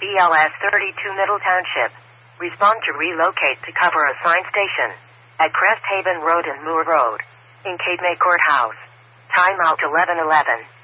BLS 32 Middle Township. Respond to relocate to cover assigned station. At Crest Haven Road and Moore Road. In Cape May Courthouse. Time out 11:11.